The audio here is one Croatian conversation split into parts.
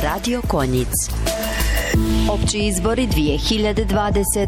Radio Konjic. Opći izbori 2026.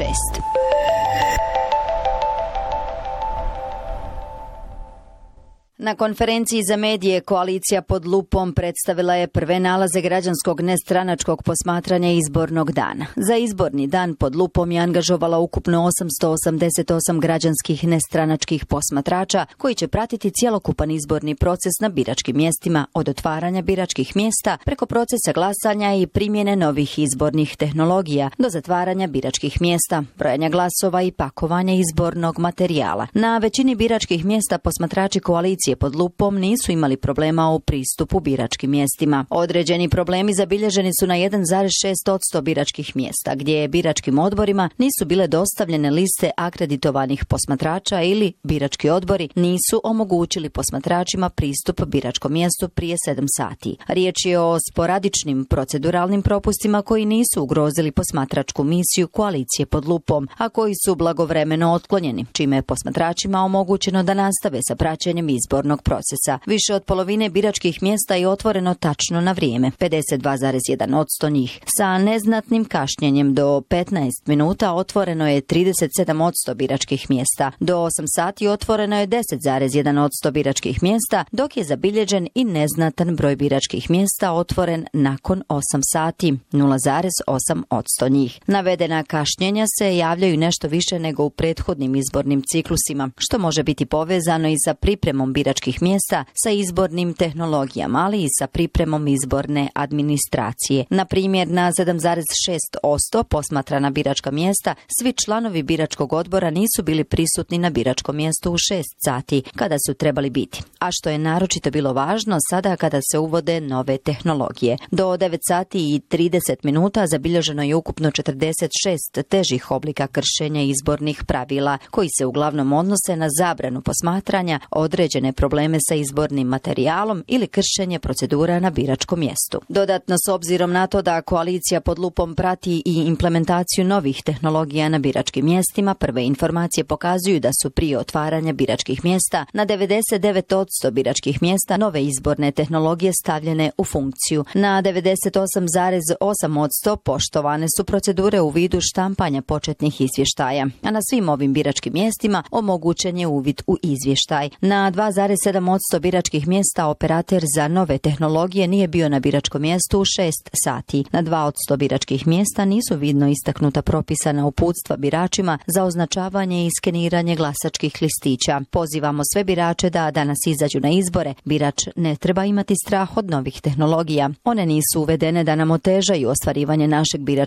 Na konferenciji za medije Koalicija pod lupom predstavila je prve nalaze građanskog nestranačkog posmatranja izbornog dana. Za izborni dan pod lupom je angažovala ukupno 888 građanskih nestranačkih posmatrača koji će pratiti cjelokupan izborni proces na biračkim mjestima od otvaranja biračkih mjesta preko procesa glasanja i primjene novih izbornih tehnologija do zatvaranja biračkih mjesta, brojanja glasova i pakovanja izbornog materijala. Na većini biračkih mjesta posmatrači Koalicije pod lupom nisu imali problema u pristupu biračkim mjestima. Određeni problemi zabilježeni su na 1,6% biračkih mjesta, gdje biračkim odborima nisu bile dostavljene liste akreditovanih posmatrača ili birački odbori nisu omogućili posmatračima pristup biračkom mjestu prije 7 sati. Riječ je o sporadičnim proceduralnim propustima koji nisu ugrozili posmatračku misiju Koalicije pod lupom, a koji su blagovremeno otklonjeni, čime je posmatračima omogućeno da nastave sa praćenjem izbornog procesa. Više od polovine biračkih mjesta je otvoreno tačno na vrijeme, 52,1% njih. Sa neznatnim kašnjenjem do 15 minuta otvoreno je 37% biračkih mjesta. Do 8 sati otvoreno je 10,1% biračkih mjesta, dok je zabilježen i neznatan broj biračkih mjesta otvoren nakon 8 sati, 0,8% njih. Navedena kašnjenja se javljaju nešto više nego u prethodnim izbornim ciklusima, što može biti povezano i sa pripremom biračkih mjesta, sa izbornim tehnologijama, ali i sa pripremom izborne administracije. Na primjer, na 7,6% posmatrana biračka mjesta, svi članovi biračkog odbora nisu bili prisutni na biračkom mjestu u 6 sati, kada su trebali biti. A što je naročito bilo važno sada kada se uvode nove tehnologije. Do 9 sati i 30 minuta zabilježeno je ukupno 46 težih oblika kršenja izbornih pravila, koji se uglavnom odnose na zabranu posmatranja, određene probleme sa izbornim materijalom ili kršenje procedura na biračkom mjestu. Dodatno, s obzirom na to da Koalicija pod lupom prati i implementaciju novih tehnologija na biračkim mjestima, prve informacije pokazuju da su prije otvaranja biračkih mjesta na 99% biračkih mjesta nove izborne tehnologije stavljene u funkciju. Na 98,8% poštovane su procedure u vidu štampanja početnih izvještaja, a na svim ovim biračkim mjestima omogućen je uvid u izvještaj. Na 2,7% biračkih mjesta operater za nove tehnologije nije bio na biračkom mjestu u 6 sati. Na 2% biračkih mjesta nisu vidno istaknuta propisana uputstva biračima za označavanje i skeniranje glasačkih listića. Pozivamo sve birače da danas izađu na izbore. Birač ne treba imati strah od novih tehnologija. One nisu uvedene da nam otežaju ostvarivanje našeg biračkog